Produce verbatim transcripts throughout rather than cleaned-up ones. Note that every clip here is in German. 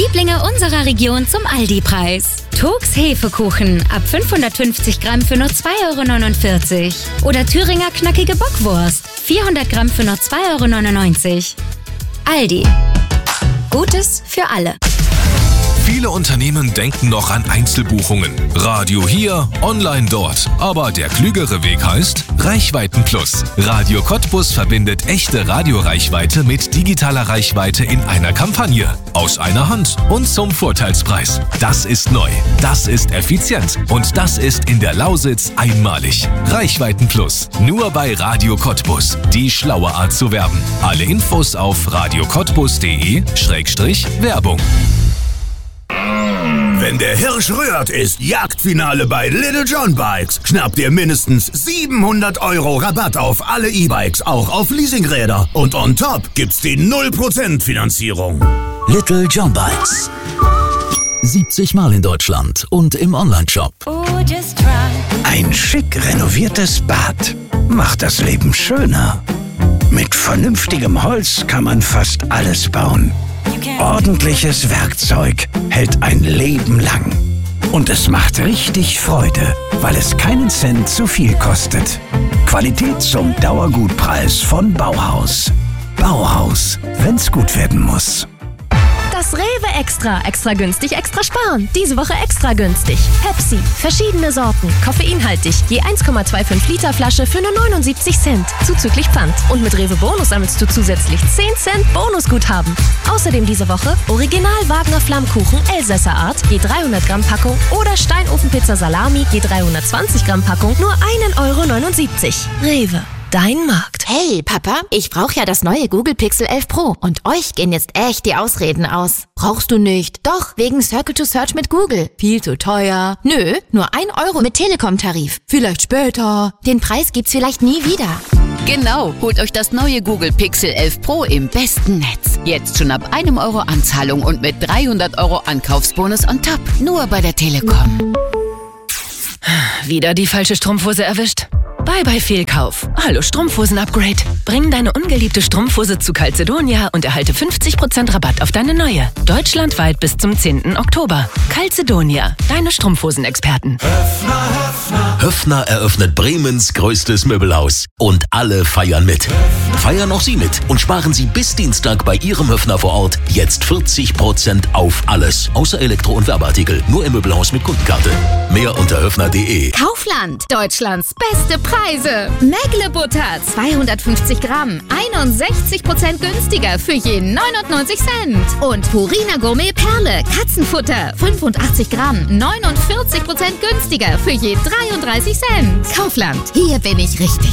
Lieblinge unserer Region zum Aldi-Preis. Togs Hefekuchen ab fünfhundertfünfzig Gramm für nur zwei Euro neunundvierzig. Oder Thüringer knackige Bockwurst, vierhundert Gramm für nur zwei Euro neunundneunzig. Aldi. Gutes für alle. Viele Unternehmen denken noch an Einzelbuchungen. Radio hier, online dort. Aber der klügere Weg heißt Reichweiten Plus. Radio Cottbus verbindet echte Radioreichweite mit digitaler Reichweite in einer Kampagne. Aus einer Hand und zum Vorteilspreis. Das ist neu, das ist effizient und das ist in der Lausitz einmalig. Reichweiten Plus. Nur bei Radio Cottbus. Die schlaue Art zu werben. Alle Infos auf radiocottbus.de Schrägstrich Werbung. Wenn der Hirsch rührt, ist Jagdfinale bei Little John Bikes. Schnapp dir mindestens siebenhundert Euro Rabatt auf alle E-Bikes, auch auf Leasingräder. Und on top gibt's die null Prozent Finanzierung. Little John Bikes. siebzig Mal in Deutschland und im Onlineshop. Ein schick renoviertes Bad macht das Leben schöner. Mit vernünftigem Holz kann man fast alles bauen. Ordentliches Werkzeug hält ein Leben lang. Und es macht richtig Freude, weil es keinen Cent zu viel kostet. Qualität zum Dauergutpreis von Bauhaus. Bauhaus, wenn's gut werden muss. Das Rewe Extra. Extra günstig, extra sparen. Diese Woche extra günstig. Pepsi. Verschiedene Sorten. Koffeinhaltig. Je eins Komma fünfundzwanzig Liter Flasche für nur neunundsiebzig Cent. Zuzüglich Pfand. Und mit Rewe Bonus sammelst du zusätzlich zehn Cent Bonusguthaben. Außerdem diese Woche Original Wagner Flammkuchen Elsässer Art. Je dreihundert Gramm Packung. Oder Steinofenpizza Salami. Je dreihundertzwanzig Gramm Packung. Nur ein Euro neunundsiebzig. Rewe. Dein Markt. Hey, Papa, ich brauche ja das neue Google Pixel elf Pro. Und euch gehen jetzt echt die Ausreden aus. Brauchst du nicht. Doch, wegen Circle to Search mit Google. Viel zu teuer. Nö, nur ein Euro mit Telekom-Tarif. Vielleicht später. Den Preis gibt's vielleicht nie wieder. Genau, holt euch das neue Google Pixel elf Pro im besten Netz. Jetzt schon ab einem Euro Anzahlung und mit dreihundert Euro Ankaufsbonus on top. Nur bei der Telekom. Wieder die falsche Strumpfhose erwischt? Bye bye Fehlkauf. Hallo Strumpfhosen-Upgrade. Bring deine ungeliebte Strumpfhose zu Calzedonia und erhalte fünfzig Prozent Rabatt auf deine neue. Deutschlandweit bis zum zehnten Oktober. Calzedonia, deine Strumpfhosen-Experten. Höffner, Höffner. Höffner eröffnet Bremens größtes Möbelhaus. Und alle feiern mit. Feiern auch Sie mit und sparen Sie bis Dienstag bei Ihrem Höffner vor Ort jetzt vierzig Prozent auf alles. Außer Elektro- und Werbeartikel. Nur im Möbelhaus mit Kundenkarte. Mehr unter höffner punkt de. Kaufland. Deutschlands beste Preise. Mägle-Butter zweihundertfünfzig Gramm. einundsechzig Prozent günstiger für je neunundneunzig Cent. Und Purina Gourmet Perle. Katzenfutter. fünfundachtzig Gramm. neunundvierzig Prozent günstiger für je dreiunddreißig Cent. Kaufland. Hier bin ich richtig.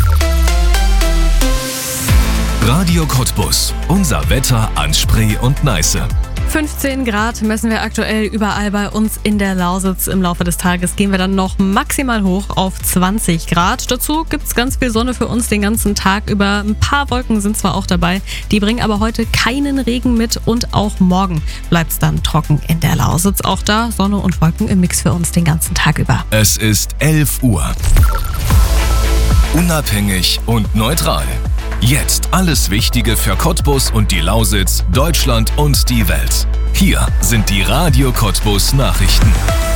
Radio Cottbus. Unser Wetter an Spree und Neiße. fünfzehn Grad messen wir aktuell überall bei uns in der Lausitz. Im Laufe des Tages gehen wir dann noch maximal hoch auf zwanzig Grad. Dazu gibt es ganz viel Sonne für uns den ganzen Tag über. Ein paar Wolken sind zwar auch dabei, die bringen aber heute keinen Regen mit und auch morgen bleibt es dann trocken in der Lausitz. Auch da Sonne und Wolken im Mix für uns den ganzen Tag über. Es ist elf Uhr. Unabhängig und neutral. Jetzt alles Wichtige für Cottbus und die Lausitz, Deutschland und die Welt. Hier sind die Radio Cottbus Nachrichten.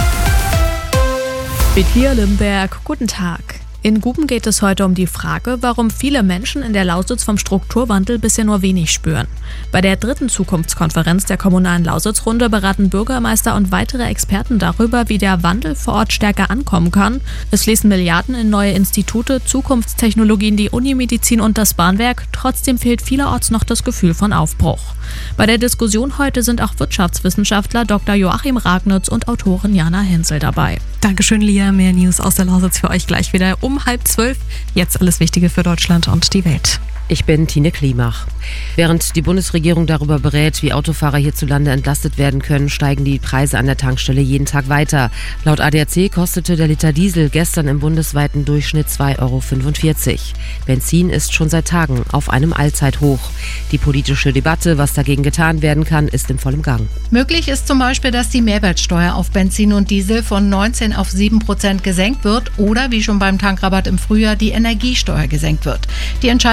Mit hier Limberg, guten Tag. In Guben geht es heute um die Frage, warum viele Menschen in der Lausitz vom Strukturwandel bisher nur wenig spüren. Bei der dritten Zukunftskonferenz der kommunalen Lausitzrunde beraten Bürgermeister und weitere Experten darüber, wie der Wandel vor Ort stärker ankommen kann. Es fließen Milliarden in neue Institute, Zukunftstechnologien, die Unimedizin und das Bahnwerk. Trotzdem fehlt vielerorts noch das Gefühl von Aufbruch. Bei der Diskussion heute sind auch Wirtschaftswissenschaftler Doktor Joachim Ragnitz und Autorin Jana Hensel dabei. Dankeschön, Lia. Mehr News aus der Lausitz für euch gleich wieder um halb zwölf. Jetzt alles Wichtige für Deutschland und die Welt. Ich bin Tine Klimach. Während die Bundesregierung darüber berät, wie Autofahrer hierzulande entlastet werden können, steigen die Preise an der Tankstelle jeden Tag weiter. Laut A D A C kostete der Liter Diesel gestern im bundesweiten Durchschnitt zwei Euro fünfundvierzig. Benzin ist schon seit Tagen auf einem Allzeithoch. Die politische Debatte, was dagegen getan werden kann, ist im vollen Gang. Möglich ist zum Beispiel, dass die Mehrwertsteuer auf Benzin und Diesel von neunzehn auf sieben Prozent gesenkt wird oder, wie schon beim Tankrabatt im Frühjahr, die Energiesteuer gesenkt wird. Die Entscheidung dafür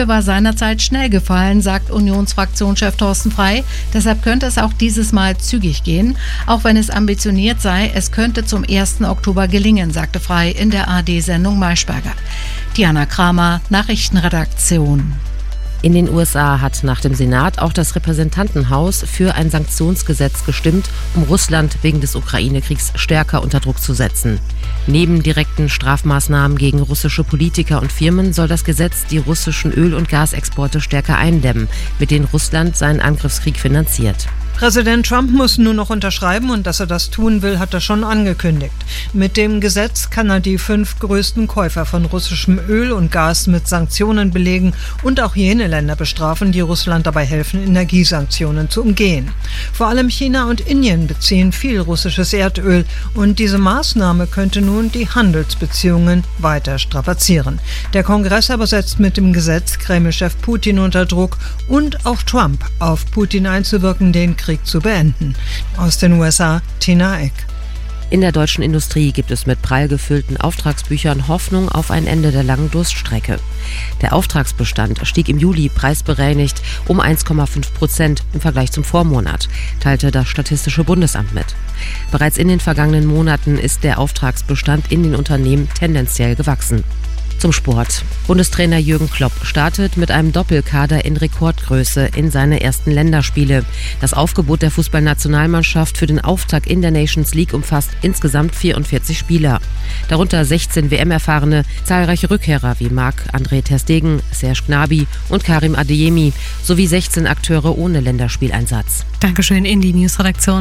Entscheidungswille war seinerzeit schnell gefallen, sagt Unionsfraktionschef Thorsten Frey. Deshalb könnte es auch dieses Mal zügig gehen. Auch wenn es ambitioniert sei, es könnte zum ersten Oktober gelingen, sagte Frey in der A R D-Sendung Maischberger. Diana Kramer, Nachrichtenredaktion. In den U S A hat nach dem Senat auch das Repräsentantenhaus für ein Sanktionsgesetz gestimmt, um Russland wegen des Ukraine-Kriegs stärker unter Druck zu setzen. Neben direkten Strafmaßnahmen gegen russische Politiker und Firmen soll das Gesetz die russischen Öl- und Gasexporte stärker eindämmen, mit denen Russland seinen Angriffskrieg finanziert. Präsident Trump muss nur noch unterschreiben und dass er das tun will, hat er schon angekündigt. Mit dem Gesetz kann er die fünf größten Käufer von russischem Öl und Gas mit Sanktionen belegen und auch jene Länder bestrafen, die Russland dabei helfen, Energiesanktionen zu umgehen. Vor allem China und Indien beziehen viel russisches Erdöl und diese Maßnahme könnte nun die Handelsbeziehungen weiter strapazieren. Der Kongress aber setzt mit dem Gesetz Kreml-Chef Putin unter Druck und auch Trump auf Putin einzuwirken, den Krieg zu beenden. Aus den U S A, Tina Eck. In der deutschen Industrie gibt es mit prall gefüllten Auftragsbüchern Hoffnung auf ein Ende der langen Durststrecke. Der Auftragsbestand stieg im Juli preisbereinigt um eins Komma fünf Prozent im Vergleich zum Vormonat, teilte das Statistische Bundesamt mit. Bereits in den vergangenen Monaten ist der Auftragsbestand in den Unternehmen tendenziell gewachsen. Zum Sport. Bundestrainer Jürgen Klopp startet mit einem Doppelkader in Rekordgröße in seine ersten Länderspiele. Das Aufgebot der Fußballnationalmannschaft für den Auftakt in der Nations League umfasst insgesamt vierundvierzig Spieler. Darunter sechzehn W M-Erfahrene, zahlreiche Rückkehrer wie Marc-André ter Stegen, Serge Gnabry und Karim Adeyemi sowie sechzehn Akteure ohne Länderspieleinsatz. Dankeschön, Indie News Redaktion.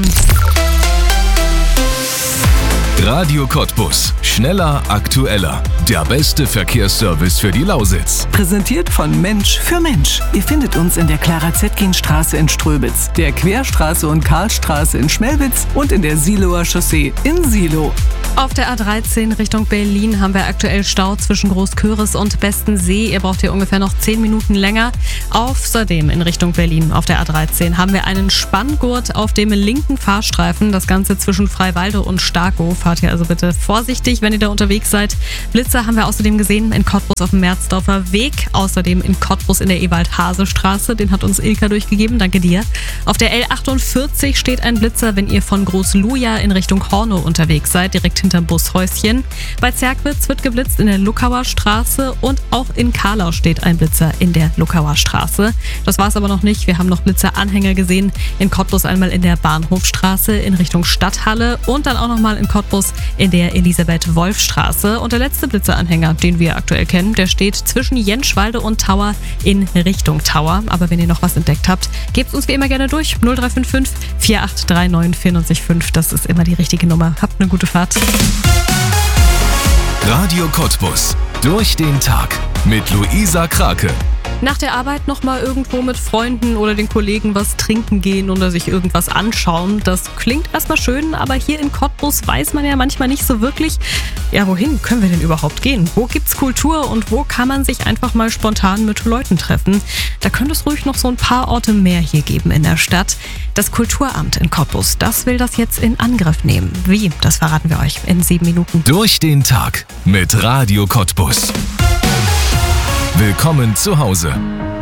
Radio Cottbus. Schneller, aktueller. Der beste Verkehrsservice für die Lausitz. Präsentiert von Mensch für Mensch. Ihr findet uns in der Clara-Zetkin-Straße in Ströbitz, der Querstraße und Karlstraße in Schmelwitz und in der Siloer Chaussee in Silo. Auf der A dreizehn Richtung Berlin haben wir aktuell Stau zwischen Großköris und Bestensee. Ihr braucht hier ungefähr noch zehn Minuten länger. Außerdem in Richtung Berlin auf der A dreizehn haben wir einen Spanngurt auf dem linken Fahrstreifen. Das Ganze zwischen Freiwalde und Starkow. Fahrt hier also bitte vorsichtig, wenn ihr da unterwegs seid. Blitzer haben wir außerdem gesehen in Cottbus auf dem Merzdorfer Weg. Außerdem in Cottbus in der Ewald-Hase-Straße. Den hat uns Ilka durchgegeben. Danke dir. Auf der L achtundvierzig steht ein Blitzer, wenn ihr von Großluja in Richtung Hornow unterwegs seid. Direkt hinterm Bushäuschen. Bei Zerkwitz wird geblitzt in der Luckauer Straße und auch in Karlau steht ein Blitzer in der Luckauer Straße. Das war es aber noch nicht. Wir haben noch Blitzeranhänger gesehen. In Cottbus einmal in der Bahnhofstraße in Richtung Stadthalle und dann auch nochmal in Cottbus in der Elisabeth-Wolf-Straße. Und der letzte Blitzeranhänger, den wir aktuell kennen, der steht zwischen Jenschwalde und Tauer in Richtung Tauer. Aber wenn ihr noch was entdeckt habt, gebt uns wie immer gerne durch. null drei fünf fünf, vier acht drei neun, vier neun fünf. Das ist immer die richtige Nummer. Habt eine gute Fahrt. Radio Cottbus. Durch den Tag mit Luisa Krake. Nach der Arbeit nochmal irgendwo mit Freunden oder den Kollegen was trinken gehen oder sich irgendwas anschauen. Das klingt erstmal schön, aber hier in Cottbus weiß man ja manchmal nicht so wirklich, ja, wohin können wir denn überhaupt gehen? Wo gibt's Kultur und wo kann man sich einfach mal spontan mit Leuten treffen? Da könnte es ruhig noch so ein paar Orte mehr hier geben in der Stadt. Das Kulturamt in Cottbus, das will das jetzt in Angriff nehmen. Wie? Das verraten wir euch in sieben Minuten. Durch den Tag mit Radio Cottbus. Willkommen zu Hause.